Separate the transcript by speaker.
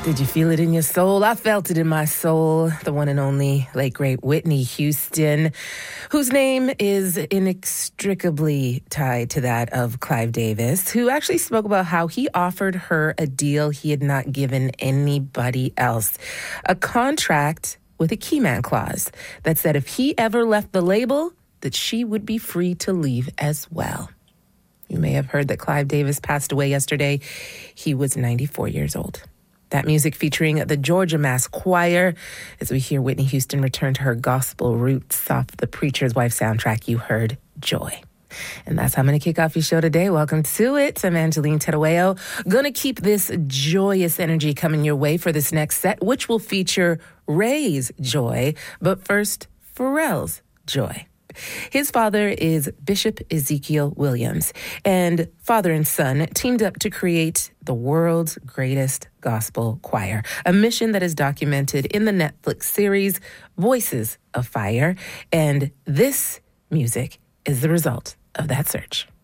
Speaker 1: Did you feel it in your soul? I felt it in my soul. The one and only late great Whitney Houston, whose name is inextricably tied to that of Clive Davis, who actually spoke about how he offered her a deal he had not given anybody else. A contract with a keyman clause that said if he ever left the label, that she would be free to leave as well. You may have heard that Clive Davis passed away yesterday. He was 94 years old. That music featuring the Georgia Mass Choir as we hear Whitney Houston return to her gospel roots off the Preacher's Wife soundtrack. You heard Joy. And that's how I'm going to kick off your show today. Welcome to it. I'm Angeline Terueo. Going to keep this joyous energy coming your way for this next set, which will feature Ray's Joy, but first, Pharrell's Joy. His father is Bishop Ezekiel Williams, and father and son teamed up to create the world's greatest gospel choir, a mission that is documented in the Netflix series Voices of Fire, and this music is the result of that search.